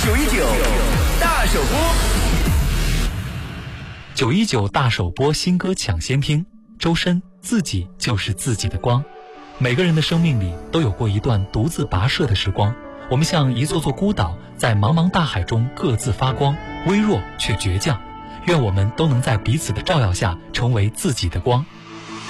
919大首播 ，919大首播新歌抢先听。周深，自己就是自己的光。每个人的生命里都有过一段独自跋涉的时光，我们像一座座孤岛，在茫茫大海中各自发光，微弱却倔强。愿我们都能在彼此的照耀下成为自己的光。